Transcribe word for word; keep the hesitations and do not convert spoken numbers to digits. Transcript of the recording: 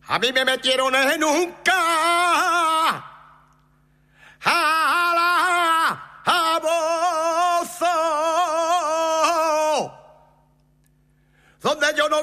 A mí me metieron en un ca a la abozo donde yo no